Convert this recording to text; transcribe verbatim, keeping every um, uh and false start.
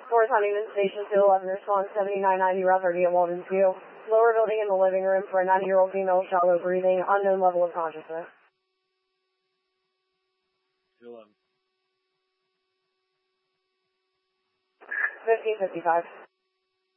Fourth Huntington Station two eleven, response seventy-nine ninety, Route thirty at Walden's View. Lower building in the living room for a ninety-year-old female, shallow breathing, unknown level of consciousness. two eleven. fifteen fifty-five.